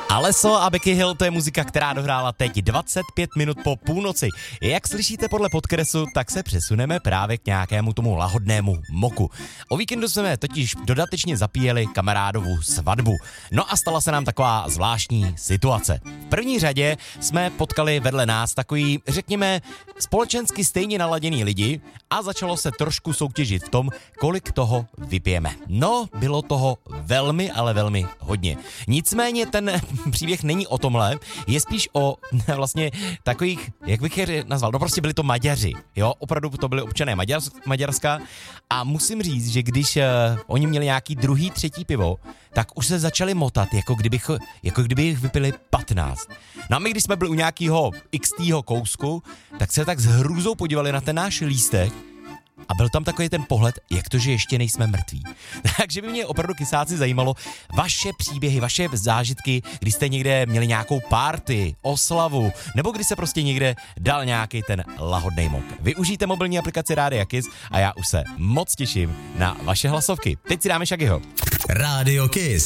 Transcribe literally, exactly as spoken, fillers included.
Alesso a Becky Hill, to je muzika, která dohrála teď dvacet pět minut po půlnoci. Jak slyšíte podle podkresu, tak se přesuneme právě k nějakému tomu lahodnému moku. O víkendu jsme totiž dodatečně zapíjeli kamarádovu svatbu. No a stala se nám taková zvláštní situace. V první řadě jsme potkali vedle nás takový, řekněme, společensky stejně naladěný lidi a začalo se trošku soutěžit v tom, kolik toho vypijeme. No, bylo toho velmi, ale velmi hodně. Nicméně ten příběh není o tomhle, je spíš o vlastně takových, jak bych je nazval, no prostě byli to Maďaři, jo, opravdu to byli občané Maďars, Maďarska a musím říct, že když uh, oni měli nějaký druhý, třetí pivo, tak už se začali motat, jako, kdybych, jako kdyby jich vypili patnáct. No a my, když jsme byli u nějakého xtýho kousku, tak se tak s hrůzou podívali na ten náš lístek a byl tam takový ten pohled, jak to, že ještě nejsme mrtví. Takže by mě opravdu kysáci zajímalo vaše příběhy, vaše zážitky, kdy jste někde měli nějakou party, oslavu, nebo kdy se prostě někde dal nějaký ten lahodnej mok. Využijte mobilní aplikaci Rádia Kiss a já už se moc těším na vaše hlasovky. Teď si dáme Shaggyho. Rádio Kiss.